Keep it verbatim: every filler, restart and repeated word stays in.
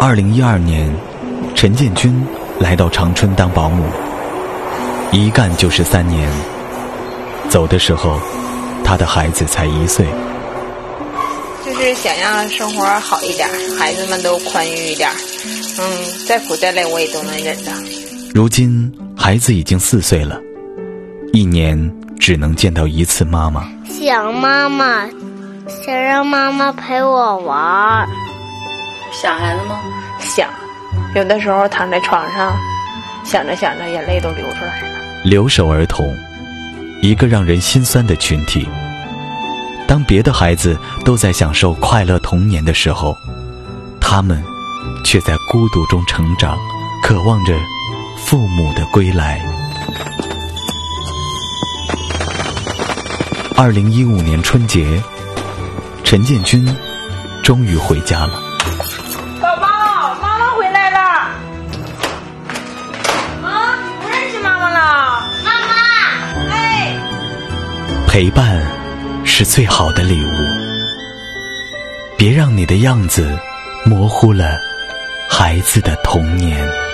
二零一二年，陈建军来到长春当保姆，一干就是三年。走的时候，他的孩子才一岁。 就是想让生活好一点，孩子们都宽裕一点，嗯，再苦再累我也都能忍的。 如今孩子已经四岁了，一年只能见到一次妈妈。 想妈妈，想让妈妈陪我玩。 想孩子吗？ 想，有的时候躺在床上，想着想着眼泪都流出来了。 留守儿童，一个让人心酸的群体。当别的孩子都在享受快乐童年的时候，他们却在孤独中成长，渴望着父母的归来。二零一五年春节，陈建军终于回家了。 宝宝，妈妈回来了。啊，不认识妈妈了？ 妈妈， 哎， 陪伴是最好的礼物，别让你的样子模糊了孩子的童年。